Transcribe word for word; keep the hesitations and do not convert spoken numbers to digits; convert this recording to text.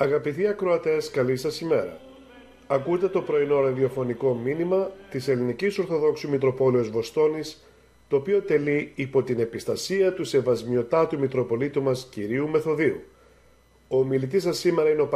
Αγαπητοί ακροατές, καλή σας ημέρα. Ακούτε το πρωινό ραδιοφωνικό μήνυμα της Ελληνικής Ορθοδόξου Μητροπόλεως Βοστόνης, το οποίο τελεί υπό την επιστασία του Σεβασμιωτάτου Μητροπολίτου μας Κυρίου Μεθοδίου. Ο ομιλητής σας σήμερα είναι ο